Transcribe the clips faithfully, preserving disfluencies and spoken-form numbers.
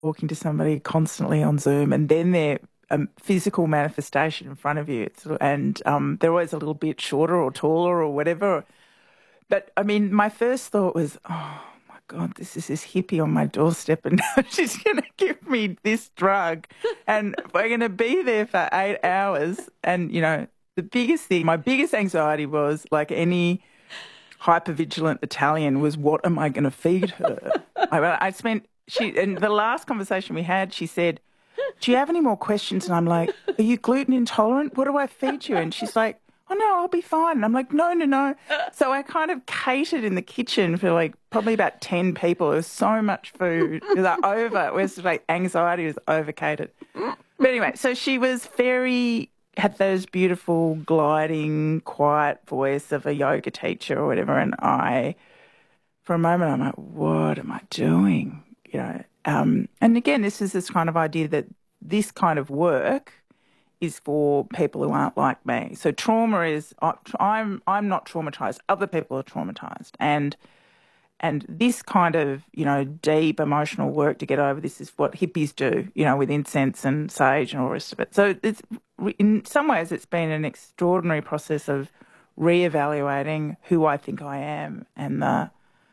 talking to somebody constantly on Zoom and then they're a physical manifestation in front of you. It's, and um, they're always a little bit shorter or taller or whatever. But, I mean, my first thought was, oh, my God, this is this hippie on my doorstep and now she's going to give me this drug and we're going to be there for eight hours. And, you know, the biggest thing, my biggest anxiety was, like any hypervigilant Italian, was what am I going to feed her? I, I spent, she, in the last conversation we had, she said, do you have any more questions? And I'm like, are you gluten intolerant? What do I feed you? And she's like, oh, no, I'll be fine. And I'm like, no, no, no. So I kind of catered in the kitchen for like probably about ten people. It was so much food. It was like over. It was like anxiety was over-catered. But anyway, so she was very, had those beautiful, gliding, quiet voice of a yoga teacher or whatever. And I, for a moment, I'm like, what am I doing? You know, um, and again, this is this kind of idea that this kind of work is for people who aren't like me. So trauma is, I'm I'm not traumatised. Other people are traumatised. And and this kind of, you know, deep emotional work to get over this is what hippies do, you know, with incense and sage and all the rest of it. So it's, in some ways it's been an extraordinary process of reevaluating who I think I am and the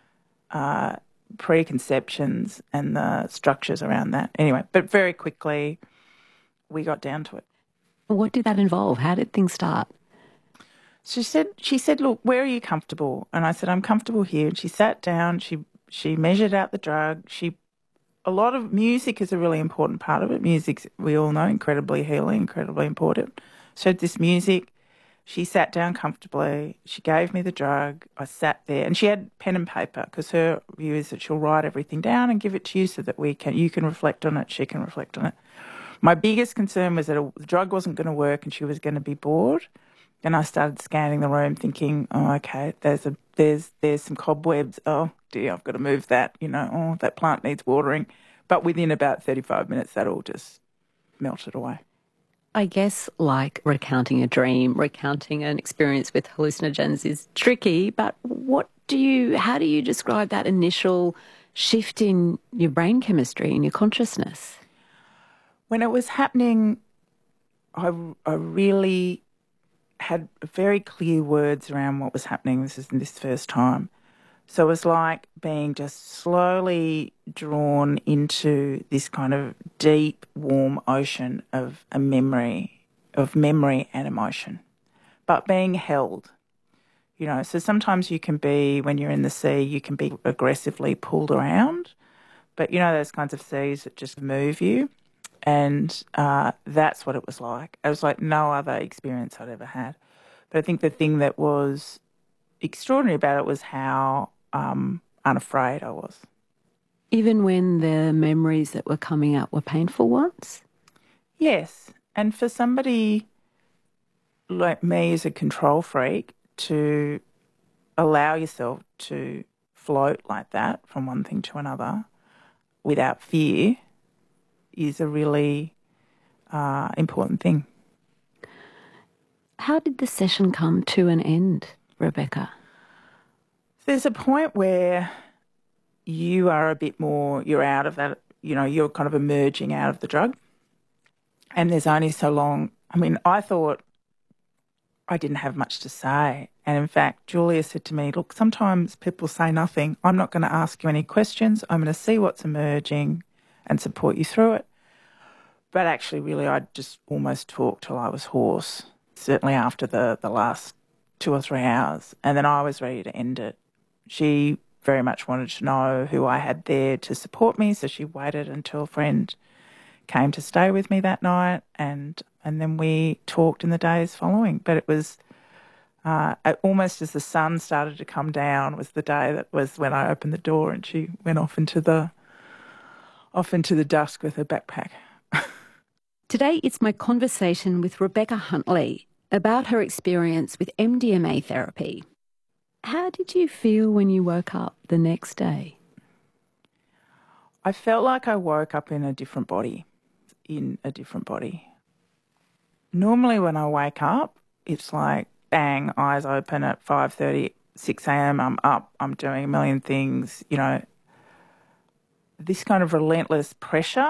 uh, preconceptions and the structures around that. Anyway, but very quickly we got down to it. What did that involve? How did things start? She said, she said, look, where are you comfortable? And I said, I'm comfortable here. And she sat down, she she measured out the drug. She, a lot of music is a really important part of it. Music's, we all know, incredibly healing, incredibly important. So this music, she sat down comfortably. She gave me the drug. I sat there and she had pen and paper because her view is that she'll write everything down and give it to you so that we can, you can reflect on it, she can reflect on it. My biggest concern was that the drug wasn't going to work and she was going to be bored. And I started scanning the room thinking, oh, okay, there's a there's there's some cobwebs. Oh, dear, I've got to move that. You know, oh, that plant needs watering. But within about thirty-five minutes, that all just melted away. I guess like recounting a dream, recounting an experience with hallucinogens is tricky, but what do you, how do you describe that initial shift in your brain chemistry and your consciousness? When it was happening, I, I really had very clear words around what was happening. This is this first time. So it was like being just slowly drawn into this kind of deep, warm ocean of a memory, of memory and emotion, but being held. You know, so sometimes you can be, when you're in the sea, you can be aggressively pulled around, but you know those kinds of seas that just move you. And uh, that's what it was like. It was like no other experience I'd ever had. But I think the thing that was extraordinary about it was how um, unafraid I was. Even when the memories that were coming up were painful ones? Yes. And for somebody like me as a control freak to allow yourself to float like that from one thing to another without fear is a really uh, important thing. How did the session come to an end, Rebecca? There's a point where you are a bit more, you're out of that, you know, you're kind of emerging out of the drug. And there's only so long. I mean, I thought I didn't have much to say. And in fact, Julia said to me, look, sometimes people say nothing. I'm not going to ask you any questions. I'm going to see what's emerging and support you through it. But actually, really, I just almost talked till I was hoarse, certainly after the, the last two or three hours. And then I was ready to end it. She very much wanted to know who I had there to support me, so she waited until a friend came to stay with me that night, and and then we talked in the days following. But it was uh, almost as the sun started to come down was the day that was when I opened the door and she went off into the off into the dusk with her backpack. Today it's my conversation with Rebecca Huntley about her experience with M D M A therapy. How did you feel when you woke up the next day? I felt like I woke up in a different body, in a different body. Normally when I wake up, it's like, bang, eyes open at five thirty, six a.m, I'm up, I'm doing a million things, you know. this kind of relentless pressure